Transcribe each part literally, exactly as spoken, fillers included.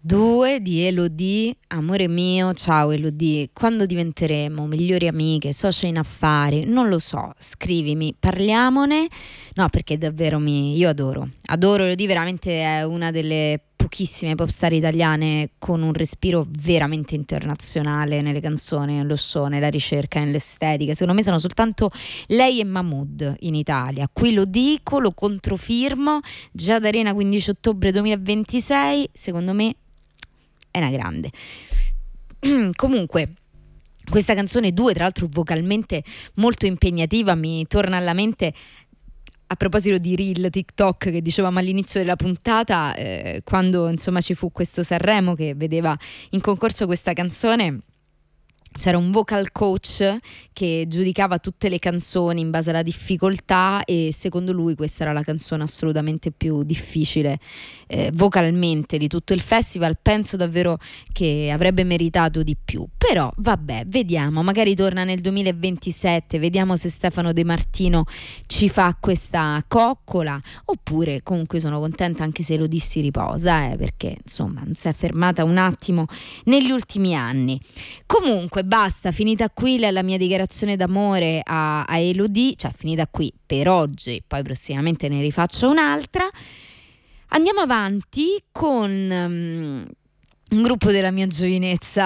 Due di Elodie, amore mio, ciao Elodie, quando diventeremo migliori amiche, socie in affari, non lo so, scrivimi, parliamone, no perché davvero mi, io adoro, adoro Elodie, veramente è una delle pochissime pop star italiane con un respiro veramente internazionale nelle canzoni, lo so, nella ricerca, nell'estetica, secondo me sono soltanto lei e Mahmood in Italia, qui lo dico, lo controfirmo, Giada Arena quindici ottobre duemilaventisei, secondo me è una grande. Comunque questa canzone due, tra l'altro vocalmente molto impegnativa, mi torna alla mente a proposito di Reel TikTok che dicevamo all'inizio della puntata, eh, quando insomma ci fu questo Sanremo che vedeva in concorso questa canzone. C'era un vocal coach che giudicava tutte le canzoni in base alla difficoltà e secondo lui questa era la canzone assolutamente più difficile eh, vocalmente di tutto il festival. Penso davvero che avrebbe meritato di più, però vabbè, vediamo, magari torna nel duemilaventisette, vediamo se Stefano De Martino ci fa questa coccola, oppure comunque sono contenta anche se Elodie si riposa, eh, perché insomma non si è fermata un attimo negli ultimi anni. Comunque basta, finita qui la, la mia dichiarazione d'amore a, a Elodie, cioè finita qui per oggi, poi prossimamente ne rifaccio un'altra. Andiamo avanti con um, un gruppo della mia giovinezza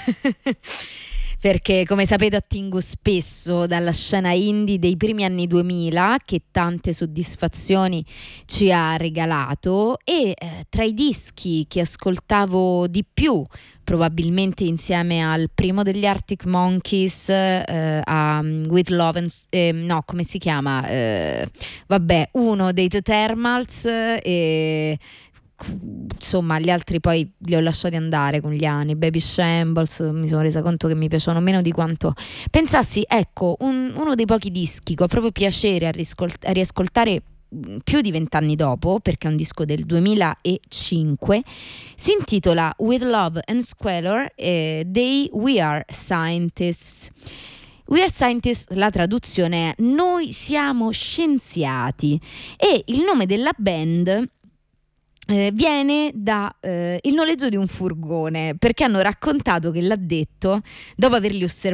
perché come sapete attingo spesso dalla scena indie dei primi anni duemila che tante soddisfazioni ci ha regalato e eh, tra i dischi che ascoltavo di più, probabilmente insieme al primo degli Arctic Monkeys, eh, a With Love and, eh, no come si chiama, eh, vabbè uno dei The Thermals e insomma gli altri poi li ho lasciati andare con gli anni. Baby Shambles mi sono resa conto che mi piacciono meno di quanto pensassi. Ecco, un, uno dei pochi dischi che ho proprio piacere a, riscolt- a riascoltare più di vent'anni dopo, perché è un disco del duemilacinque, si intitola With Love and Squalor eh, dei We Are Scientists. We Are Scientists, la traduzione è Noi siamo scienziati, e il nome della band Eh, viene da eh, il noleggio di un furgone, perché hanno raccontato che l'addetto, dopo averli osservati